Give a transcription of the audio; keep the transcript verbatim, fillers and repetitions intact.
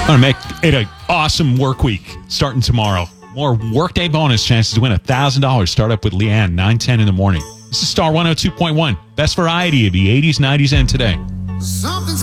Want to make it an awesome work week starting tomorrow. More workday bonus chances to win one thousand dollars. Start up with Leanne, nine ten in the morning. This is Star one oh two point one. Best variety of the eighties, nineties, and today. Something's